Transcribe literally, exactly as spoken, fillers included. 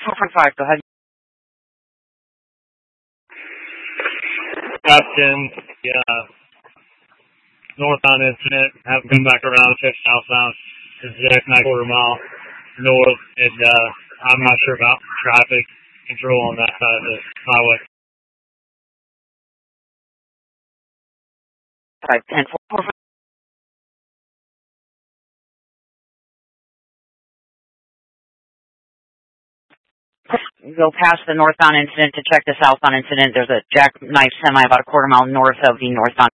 four forty-five, go ahead. Captain, yeah, northbound incident, have come back around, fifth southbound, exact nine quarter mile north, and uh, I'm not sure about traffic control on that side of the highway. Five ten four. Go past the northbound incident to check the southbound incident. There's a jackknife semi about a quarter mile north of the northbound